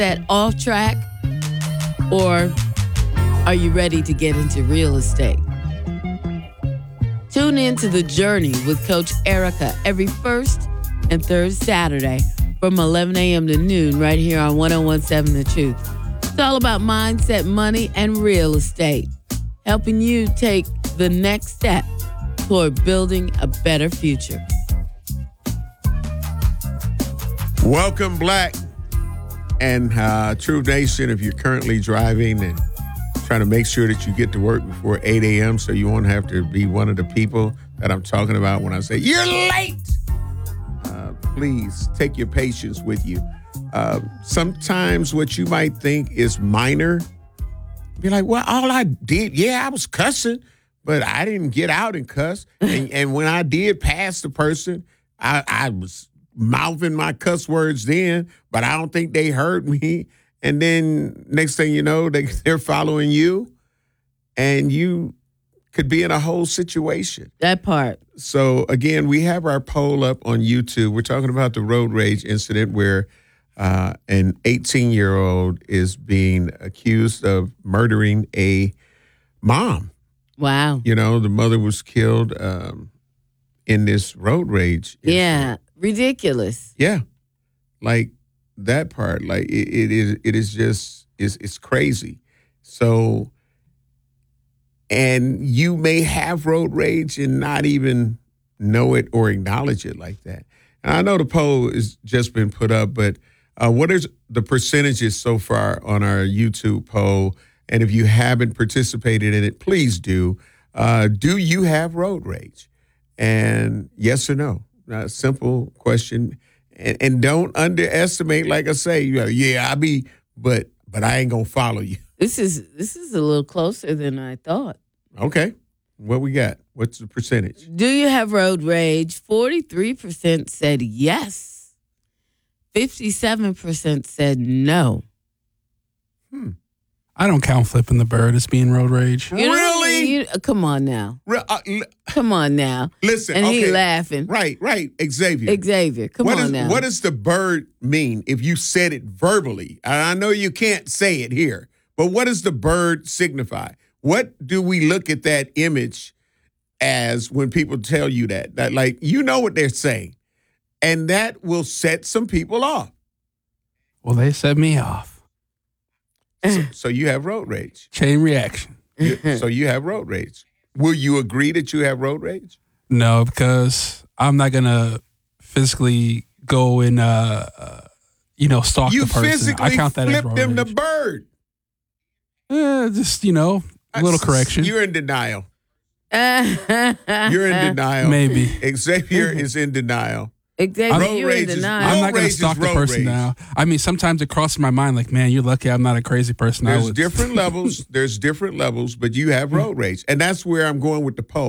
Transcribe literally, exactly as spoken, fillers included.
mindset off track? Or are you ready to get into real estate? Tune in to The Journey with Coach Erica every first and third Saturday from eleven a.m. to noon right here on one oh one point seven The Truth. It's all about mindset, money, and real estate, helping you take the next step toward building a better future. Welcome, Black and uh, True Nation. If you're currently driving and trying to make sure that you get to work before eight a.m. so you won't have to be one of the people that I'm talking about when I say, you're late. Uh, please take your patience with you. Uh, sometimes what you might think is minor, be like, well, all I did, yeah, I was cussing, but I didn't get out and cuss. And, and when I did pass the person, I, I was mouthing my cuss words then, but I don't think they heard me. And then next thing you know, they, they're following you, and you could be in a whole situation. That part. So, again, we have our poll up on YouTube. We're talking about the road rage incident where uh, an eighteen-year-old is being accused of murdering a mom. Wow. You know, the mother was killed um, in this road rage incident. Yeah. Ridiculous. Yeah. Like, that part, like it, it is, it is just, it's, it's crazy. So, and you may have road rage and not even know it or acknowledge it like that. And I know the poll has just been put up, but uh, what is the percentages so far on our YouTube poll? And if you haven't participated in it, please do. Uh, do you have road rage? And yes or no? A simple question. And, and don't underestimate, like I say, you know, yeah, I be, but but I ain't gonna follow you. This is this is a little closer than I thought. Okay, what we got? What's the percentage? Do you have road rage? forty-three percent said yes. fifty-seven percent said no. Hmm. I don't count flipping the bird as being road rage. You know, Really? you- come on now. Re- uh, l- Come on now. listen, And okay. he laughing. Right, right, Xavier. Xavier, come What on is- now. What does the bird mean if you said it verbally? I know you can't say it here, but what does the bird signify? What do we look at that image as when people tell you that? That, like, you know what they're saying, and that will set some people off. Well, they set me off. So, so you have road rage. Chain reaction. You- so you have road rage. Will you agree that you have road rage? No, because I'm not going to physically go and, uh, uh, you know, stalk You the person. physically I count that as flipped road them the rage. bird. Eh, just, you know, a little I- correction. You're in denial. You're You're in denial. Maybe. Xavier is in denial. Xavier, Road you're in rage is- denial. I'm road not going rage to is stalk the road person rage. now. I mean, sometimes it crosses my mind like, man, you're lucky I'm not a crazy person. I There's would. different levels. There's different levels, but you have road rage. And that's where I'm going with the poll.